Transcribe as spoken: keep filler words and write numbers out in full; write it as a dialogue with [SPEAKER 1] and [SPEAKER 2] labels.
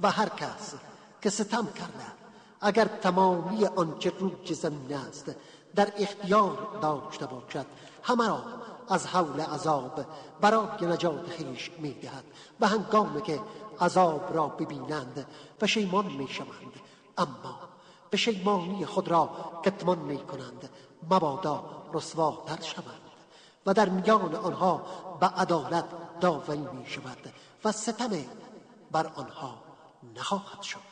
[SPEAKER 1] و هر کس که ستم کرده اگر تمامی آنچه روی زمین است در اختیار داشته باشد همه را از حول عذاب برای نجات خویش می‌دهد و هنگامی که عذاب را ببینند پشیمان می‌شوند اما پشیمانی خود را کتمان می‌کنند مبادا رسواتر شوند و در میان آنها به عدالت داوری می‌شود و ستم بر آنها نخواهد شد.